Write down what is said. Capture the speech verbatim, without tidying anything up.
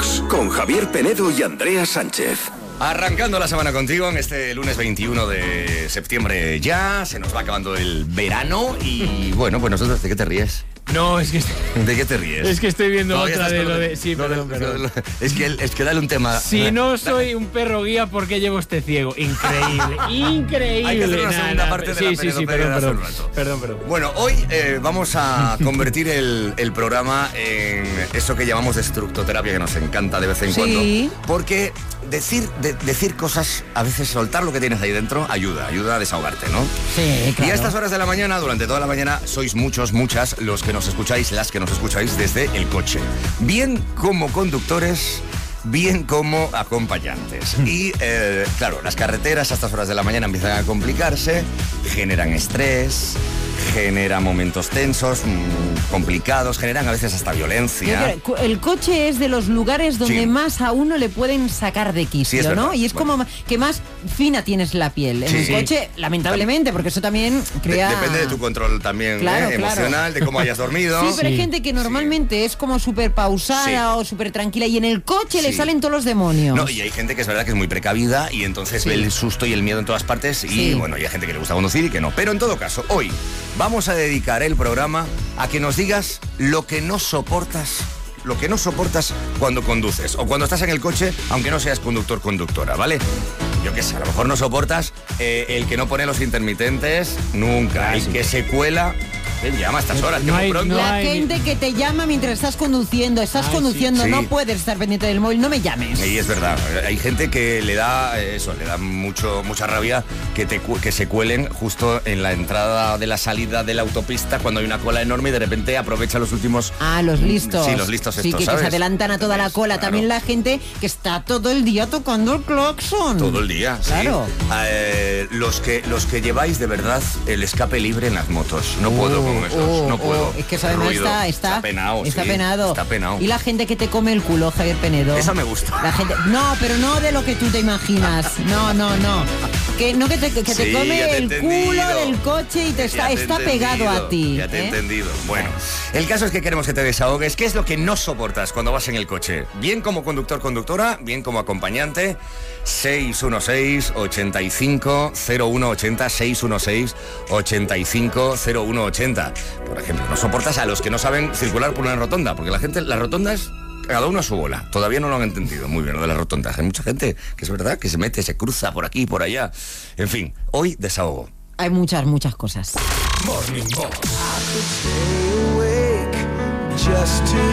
Clocks, con Javier Penedo y Andrea Sánchez. Arrancando la semana contigo en este lunes veintiuno de septiembre ya, se nos va acabando el verano y bueno, pues nosotros, ¿de qué te ríes? No, es que... ¿De qué te ríes? Es que estoy viendo no, otra de lo de... Sí, no, perdón, no, perdón. no, no, es, que, es que dale un tema. Si no soy un perro guía, ¿por qué llevo este ciego? Increíble, increíble. Hay que hacer una segunda Nada, parte de sí, la sí, sí, Penedo perdón, Pérez hace perdón, un rato. perdón, perdón. Bueno, hoy eh, vamos a convertir el, el programa en eso que llamamos destructoterapia, que nos encanta de vez en Sí. cuando. Porque decir, de, decir cosas, a veces soltar lo que tienes ahí dentro, ayuda, ayuda a desahogarte, ¿no? Sí, claro. Y a estas horas de la mañana, durante toda la mañana, sois muchos, muchas los que nos escucháis, las que nos escucháis desde el coche. Bien como conductores, bien como acompañantes. Y, eh, claro, las carreteras a estas horas de la mañana empiezan a complicarse, generan estrés, generan momentos tensos, mmm, complicados, generan a veces hasta violencia. Yo creo, el coche es de los lugares donde Sí. más a uno le pueden sacar de quicio, Sí, es verdad. ¿no? Y es Bueno. como que más fina tienes la piel. En Sí, el sí. coche, lamentablemente, porque eso también crea... De- depende de tu control también, Claro, ¿eh? claro. emocional, de cómo hayas dormido. Sí, pero hay Sí. gente que normalmente es como súper pausada Sí. o súper tranquila y en el coche le Sí. salen todos los demonios. No, y hay gente que es verdad que es muy precavida y entonces Sí. ve el susto y el miedo en todas partes y Sí. bueno, y hay gente que le gusta conducir y que no. Pero en todo caso, hoy vamos a dedicar el programa a que nos digas lo que no soportas, lo que no soportas cuando conduces o cuando estás en el coche, aunque no seas conductor conductora, ¿vale? Yo qué sé, a lo mejor no soportas eh, el que no pone los intermitentes nunca, el que se cuela. ¿Quién llama a estas horas? No Que muy hay- pronto. no La hay- gente que te llama mientras estás conduciendo, estás Ay, conduciendo, sí. no Sí. puedes estar pendiente del móvil, no me llames. Y es verdad, hay gente que le da eh, eso, le da mucho mucha rabia que te cu- que se cuelen justo en la entrada de la salida de la autopista cuando hay una cola enorme y de repente aprovecha los últimos. Ah, los listos. Sí, los listos Sí, estos, que, que ¿sabes? se adelantan a toda la ¿Entendés? cola. Claro. También la gente que está todo el día tocando el claxon. Todo el día, sí. Claro. Eh, los que los que lleváis de verdad el escape libre en las motos. No puedo con esos, Oh, no oh, puedo. Es que eso además Ruido. está, está, está penado, está sí, penado. Está penado. Y la gente que te come el culo, Javier Penedo. Esa me gusta. La gente, no, pero no de lo que tú te imaginas. No, no, no. Que no que te, que te Sí, ya come te he el entendido. culo del coche y te está, Ya te he está pegado entendido, a ti. Ya te he ¿eh? entendido. Bueno, el caso es que queremos que te desahogues. ¿Qué es lo que no soportas cuando vas en el coche? Bien como conductor, conductora, bien como acompañante. seis uno seis, ocho cinco, cero uno ocho cero, seis uno seis, ocho cinco, cero uno ocho cero. Por ejemplo, no soportas a los que no saben circular por una rotonda, porque la gente, las rotondas, cada uno a su bola. Todavía no lo han entendido muy bien lo de las rotondas. Hay mucha gente que es verdad que se mete, se cruza por aquí y por allá. En fin, hoy desahogo. Hay muchas, muchas cosas. Morning Box. Just to